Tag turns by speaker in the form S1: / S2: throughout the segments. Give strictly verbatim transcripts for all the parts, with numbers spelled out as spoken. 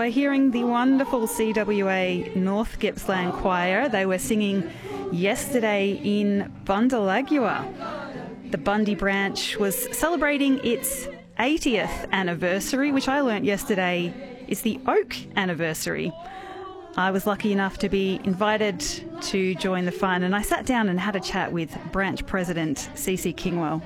S1: by hearing the wonderful C W A North Gippsland Choir. They were singing yesterday in Bundalagua. The Bundy branch was celebrating its eightieth anniversary, which I learnt yesterday is the Oak anniversary. I was lucky enough to be invited to join the fun, and I sat down and had a chat with branch president Cece Kingwell.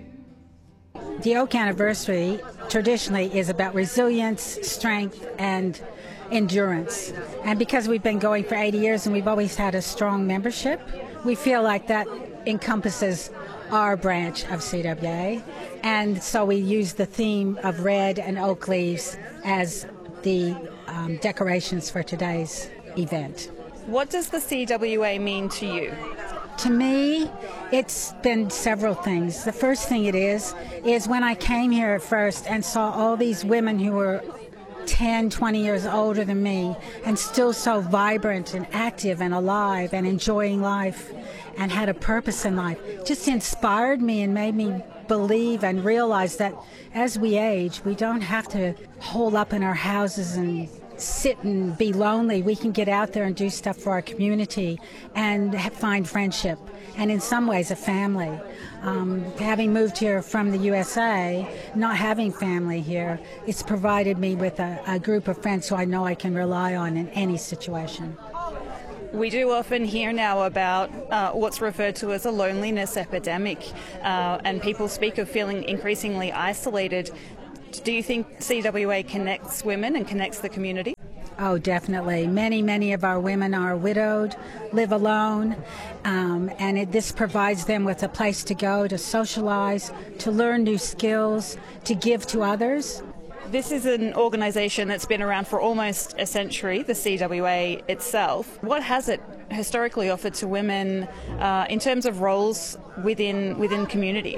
S2: The Oak anniversary traditionally is about resilience, strength, and endurance. And because we've been going for eighty years and we've always had a strong membership, we feel like that encompasses our branch of C W A. And so we use the theme of red and oak leaves as the um, decorations for today's event.
S1: What does the C W A mean to you?
S2: To me, it's been several things. The first thing it is, is when I came here at first and saw all these women who were ten, twenty years older than me and still so vibrant and active and alive and enjoying life and had a purpose in life, just inspired me and made me believe and realize that as we age, we don't have to hole up in our houses and sit and be lonely. We can get out there and do stuff for our community and find friendship and in some ways a family. Um, having moved here from the U S A, not having family here, it's provided me with a, a group of friends who I know I can rely on in any situation.
S1: We do often hear now about uh, what's referred to as a loneliness epidemic, uh, and people speak of feeling increasingly isolated. Do you think C W A connects women and connects the community?
S2: Oh, definitely. Many, many of our women are widowed, live alone, um, and it, this provides them with a place to go, to socialize, to learn new skills, to give to others.
S1: This is an organisation that's been around for almost a century, the C W A itself. What has it historically offered to women uh, in terms of roles within within community?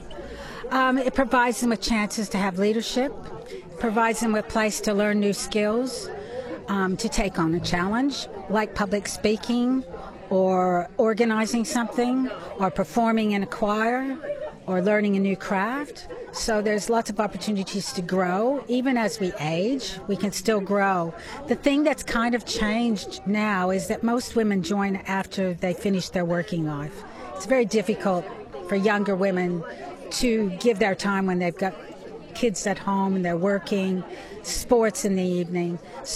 S2: Um, it provides them with chances to have leadership, provides them with a place to learn new skills, um, to take on a challenge like public speaking or organizing something or performing in a choir or learning a new craft. So there's lots of opportunities to grow. Even as we age, we can still grow. The thing that's kind of changed now is that most women join after they finish their working life. It's very difficult for younger women to give their time when they've got kids at home and they're working, sports in the evening.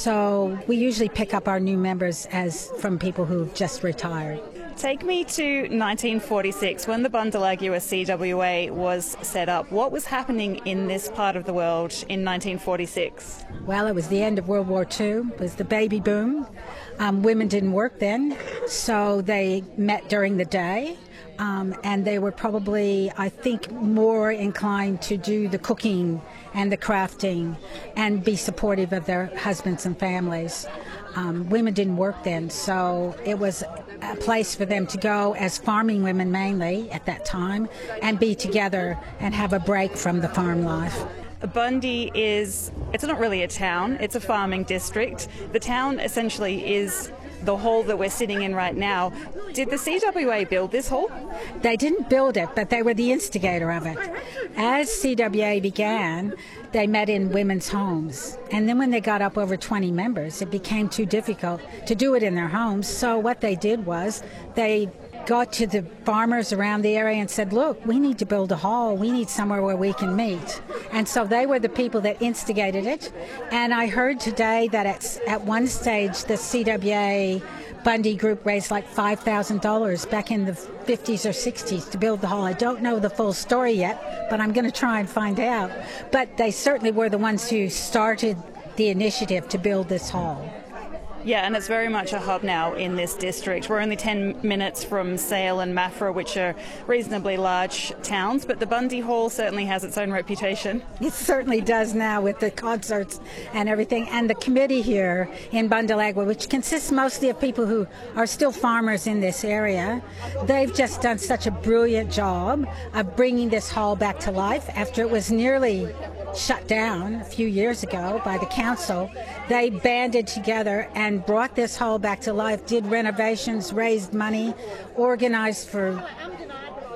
S2: So we usually pick up our new members as from people who've just retired.
S1: Take me to nineteen forty-six, when the Bundalagua C W A was set up. What was happening in this part of the world in nineteen forty-six?
S2: Well, it was the end of World War Two. It was the baby boom. Um, women didn't work then, so they met during the day. Um, and they were probably, I think, more inclined to do the cooking and the crafting and be supportive of their husbands and families. Um, women didn't work then, so it was a place for them to go as farming women mainly at that time and be together and have a break from the farm life.
S1: Bundy is, it's not really a town, it's a farming district. The town essentially is the hall that we're sitting in right now. Did the C W A build this hall?
S2: They didn't build it, but they were the instigator of it. As C W A began, they met in women's homes. And then when they got up over twenty members, it became too difficult to do it in their homes. So what they did was they got to the farmers around the area and said, look, we need to build a hall. We need somewhere where we can meet. And so they were the people that instigated it. And I heard today that at, at one stage the C W A Bundy group raised like five thousand dollars back in the fifties or sixties to build the hall. I don't know the full story yet, but I'm going to try and find out. But they certainly were the ones who started the initiative to build this hall.
S1: Yeah, and it's very much a hub now in this district. We're only ten minutes from Sale and Maffra, which are reasonably large towns, but the Bundy Hall certainly has its own reputation.
S2: It certainly does now with the concerts and everything. And the committee here in Bundalagua, which consists mostly of people who are still farmers in this area, they've just done such a brilliant job of bringing this hall back to life after it was nearly shut down a few years ago by the council. They banded together and brought this hall back to life, did renovations, raised money, organized for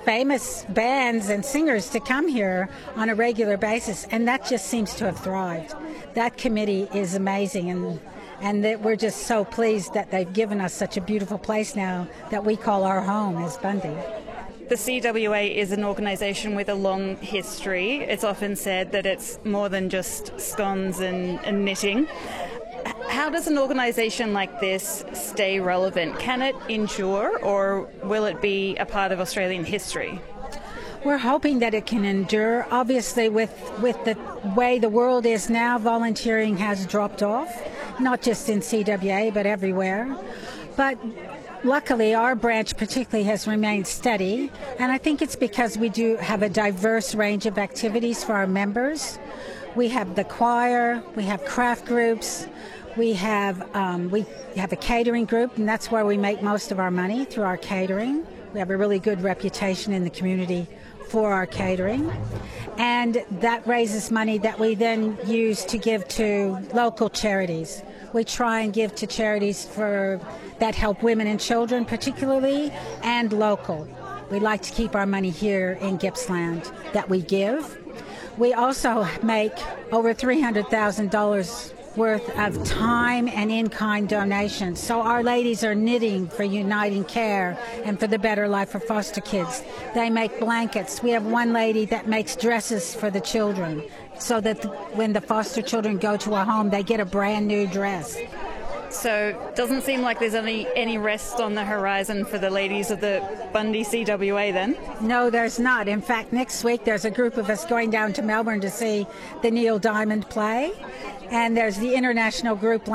S2: famous bands and singers to come here on a regular basis, and that just seems to have thrived. That committee is amazing, and and that we're just so pleased that they've given us such a beautiful place now that we call our home as Bundy.
S1: The C W A is an organisation with a long history. It's often said that it's more than just scones and, and knitting. How does an organisation like this stay relevant? Can it endure, or will it be a part of Australian history?
S2: We're hoping that it can endure. Obviously, with, with the way the world is now, volunteering has dropped off, not just in C W A, but everywhere. But luckily, our branch particularly has remained steady, and I think it's because we do have a diverse range of activities for our members. We have the choir, we have craft groups, we have um, we have a catering group, and that's where we make most of our money, through our catering. We have a really good reputation in the community for our catering, and that raises money that we then use to give to local charities. We try and give to charities for that help women and children particularly, and local. We like to keep our money here in Gippsland that we give. We also make over three hundred thousand dollars worth of time and in-kind donations. So our ladies are knitting for Uniting Care and for the Better Life for foster kids. They make blankets. We have one lady that makes dresses for the children, so that when the foster children go to a home, they get a brand new dress.
S1: So it doesn't seem like there's any, any rest on the horizon for the ladies of the Bundy C W A then?
S2: No, there's not. In fact, next week there's a group of us going down to Melbourne to see the Neil Diamond play, and there's the international group